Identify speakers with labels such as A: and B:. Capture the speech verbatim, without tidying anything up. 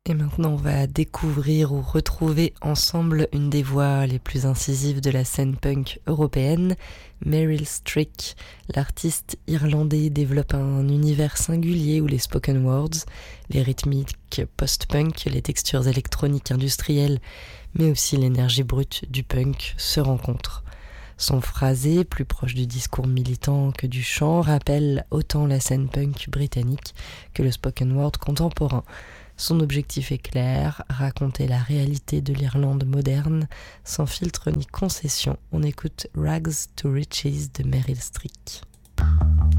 A: Et maintenant, on va découvrir ou retrouver ensemble une des voix les plus incisives de la scène punk européenne, Meryl Streak. L'artiste irlandais développe un univers singulier où les spoken words, les rythmiques post-punk, les textures électroniques industrielles, mais aussi l'énergie brute du punk se rencontrent. Son phrasé, plus proche du discours militant que du chant, rappelle autant la scène punk britannique que le spoken word contemporain. Son objectif est clair, raconter la réalité de l'Irlande moderne, sans filtre ni concession. On écoute Rags to Riches de Meryl Streak.